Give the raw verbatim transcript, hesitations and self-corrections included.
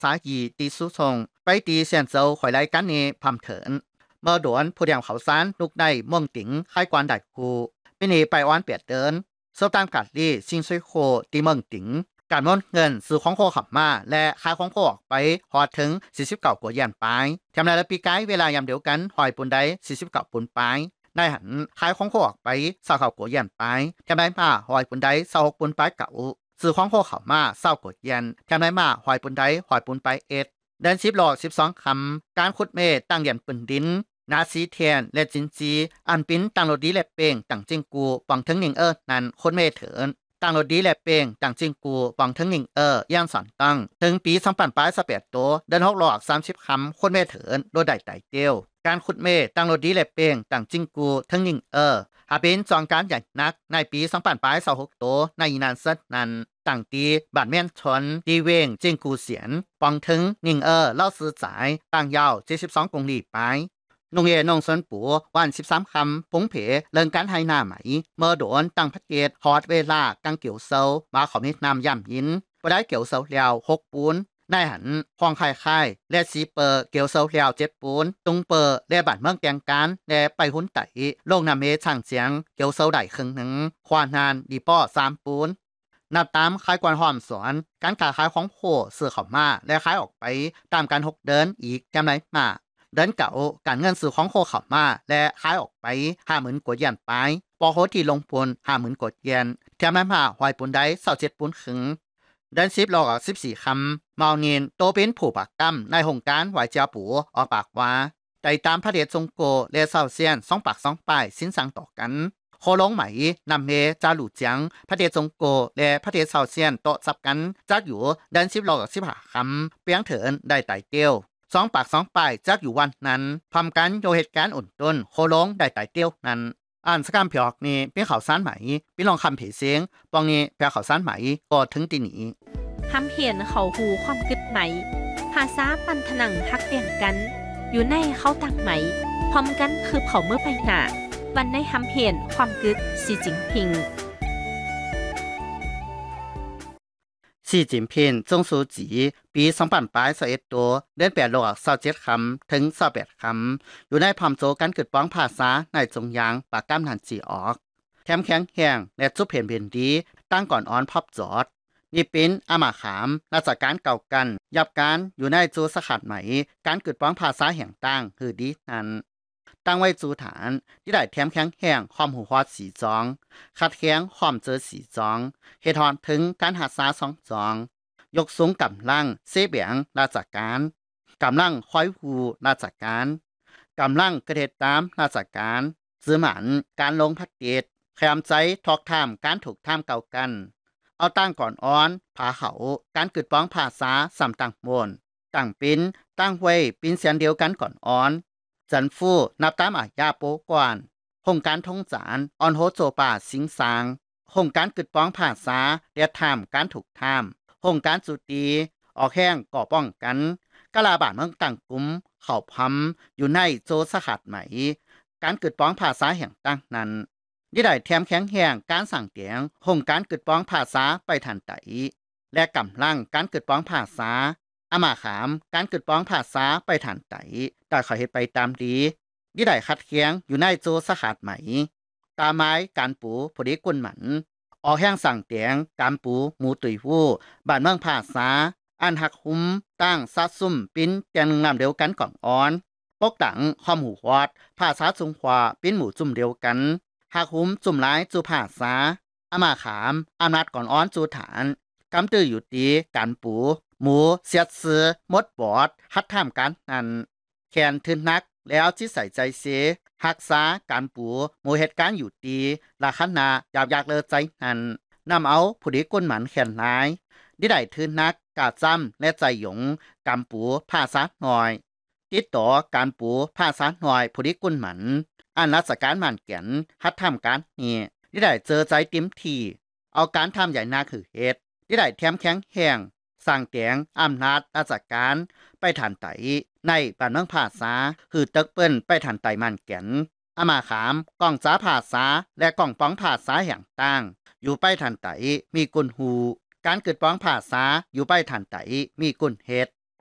สายีตีสุทงไปตีเซียนโจหอยไลกันนี้พำเถินเมื่อด่วนผู้เดียงเขาซานลูกได้ม่วงติ๋งค่ายกวนได้คูปีนี้ไปวันเปียดเดินโซตามกัดลี่ซิงซุยโคตีเมืองติ๋งการม่นเงินซื้อของโคขับมาและขายของโคออกไปหอดถึงสี่สิบเก้ากว่าเยนไปทำในละปีไกเวลายามเดียวกันหอยปุ่นได้สี่สิบเก้าปุ่นไปได้หันขายของโคออกไปเศร้าเก้ากว่าเยนไปทำได้มาหอยปุ่นได้เศร้าหกปุ่นไปเก่าซื้อของโคขับมาเศร้ากว่าเยนทำได้มาหอยปุ่นได้หอยปุ่นไปเอ็ดเดินสิบหลอกสิบสองคำการขุดเมฆตั้งเหรียญปืนดินนาซีเทียนและจินจีอันปิ้นตั้งรถดีและเป่งตั้งจิงกูปังถึงหนิงเออนั้นคนเมเถินตั้งรถดีและเป่งตั้งจิงกูปังถึงหนิงเออย่างสอนตั้งถึงปีสองพันแปดสิบแปดโตเดินหกหลอกสามสิบคำคนเมเถินโดยได้ไต่เตียวการขุดเมฆตั้งรถดีและเป่งตั้งจิงกูถึงหนิงเออหาเป็นจองการใหญ่นักในปีสองพันแปดสิบหกโตในนานสัดนั้นตั้งตีบาดแม่นชนดีเวงจิงกูเสียนปองถึงหนิงเออเล่าซื้อสายตั้งยาวเจ็ดสิบสองกงลีไปนงเอนงสนปูวันสิบสามคำพงเพเรื่องการให้หน้าไหมเมื่อโดนตั้งพัดเกตฮอดเวลากังเกี่ยวเซามาขอมิดนำย่ำยินบ่ได้เกี่ยวเซาเลียวหกปูนนายหันห้องค่ายค่ายและซีเปอร์เกี่ยวเซาเลียวเจ็ดปูนตุงเปอร์และบัตรเมืองแกงการและไปหุ้นไตลงนำเมช่างเสียงเกี่ยวเซาได้ครึ่งหนึ่งควานานดีป้อสามปูนนับตามขายกวนหอมสวนการขาขายของโคเสือเขามาและขายออกไปตามการหกเดินอีกจำไรมาเดินเก่าการเงินซื้อของโคขับมาและขายออกไปห้าหมื่นกว่าเยนไปปอโฮที่ลงปุนห้าหมื่นกว่าเยนแถมนั้นมาหอยปุนได้เศร้าเจ็ดปุนขึงเดินสิบหลอกสิบสี่คำเมาเนียนโตเป็นผู้ปากกำในโครงการไหวเจ้าปู่ออกปากว่าใจตามพระเดชจงโกและเศร้าเซียนสองปากสองปลายสินสังต่อกันโคลงไหมนำเมจาหลู่เจียงพระเดชจงโกและพระเดชเศร้าเซียนโตซับกันจักอยู่เดินสิบหลอกสิบห้าคำเปียงเถินได้ไต่เตี้ยวสองปากสองปลายจักอยู่วันนั้นพร้อมกันโยเหตุการณ์อุ่นต้นโคลงได้ไต่เตี้ยวนั้นอ่านสกามเพียกนี่เป็นข่าวสารไหมพี่ลองคำเพเสียงปองนี้แปลข่าวสารไหมก็ถึงตีหนีทำเพียนเขาหูความกึดไหมภาษาปันถนังฮักเปลี่ยนกันอยู่ในเขาตังไหมพร้อมกันคือเผาเมื่อไปหนาวันในทำเพียนความกึดสีจิงพิงสีจินพิงจงสูจีปีสองพันแปดสิบเอ็ดตัวเดินแปดหลอกยี่สิบเจ็ดคำถึงยี่สิบแปดคำอยู่ในพร้อมโจกันเกิดป้องภาษาในจงยางปากก้ามหันจีออกแถมแข็งแห้งและจุบเห็นเป็นดีตั้งก่อนอ่อนพับจอดนี่เป็นอามาขามราชการเก่ากันยับการอยู่ในจูสขัดไหมการเกิดป้องภาษาแห่งตั้งคือดีนั้นตั้งไว้จูฐานที่ได้แถมแข็งแห้งความหูฮอดสีจองขัดแข็งความเจอสีจองเหตุทอนถึงการหัดษาสองจองยกสูงกำลังเสเบียงราชการกำลังคอยหูราชการกำลังกระเทตามราชการซื้อหมันการลงพัดเกตแคมใจทอกท่ามการถูกท่ามเก่ากันเอาตั้งก่อนอ้อนผาเขาการกึดป้องภาษาสำต่างมวลตั้งปิ้นตั้งไว้ปิ้นเสียงเดียวกันก่อนอ้อนจันฟูนับตามอาญาโปกวนโครงการทงจานออนโฮโจป่าสิงสางโครงการกึดป้องภาษาเรียท่ามการถูกท่ามโครงการสุตีออกแห้งก่อป้องกันกะลาบาดเมืองต่างกลุ่มเข่าพัมอยู่ในโจสขัดไหมการกึดป้องภาษาแห่งตั้งนั้นยี่ได้แถมแข็งแห้งการสั่งเตียงโครงการกึดป้องภาษาไปทันไตและกำลังการกึดป้องภาษาอามาขามการกึดป้องภาษาไปทันไตแต่ขอเหตุไปตามดียี่ได้คัดเคียงอยู่ในโจสขัดไหมตาไม้การปูพอดีกุนหมันออกแห้งสั่งเตียงการปูหมูตุยวู้บ้านเมืองภาษาอันหักหุ้มตั้งซัดซุ่มปิ้นแกนงามเดียวกันก่อนอ่อนปกตังคอมหูวอดภาษาจุงขวาปิ้นหมูจุ่มเดียวกันหักหุ้มจุ่มร้ายจูภาษาอามาขามอำนาจก่อนอ้อนจูฐานกำตื้ออยู่ตีการปูหมูเสียดซื้อมดบอดฮัดท่ามกันนั้นแขนทึนนักแล้วที่ใส่ใจเสหักษาการปูหมู่เหตุการณ์อยู่ตีลาคันนาอยากอยากเลอใจนั้นนำเอาผู้ดีก้นหมันแขนร้ายดิได้ทึนนักกาจำและใจหยงกำปูภาษาหน่อยติดต่อการปูภาษาหน่อยผู้ดีก้นหมันอันราชการมันแก่นฮัดทำการนี่ดิได้เจอใจเต็มทีเอาการทำใหญ่นาคือเหตุดิได้แถมแข็งแห้งสร้างเตียงอำนาจราชการไปฐานไตในบ้านเมืองภาษาคือตึกเปิ้นไปฐานไตมันแก่นอามาขามกองจ้าภาษาและกองป้องภาษาอย่างต่างอยู่ไปฐานไตมีกุนหูการเกิดป้องภาษาอยู่ไปฐานไตมีกุนเฮ็ด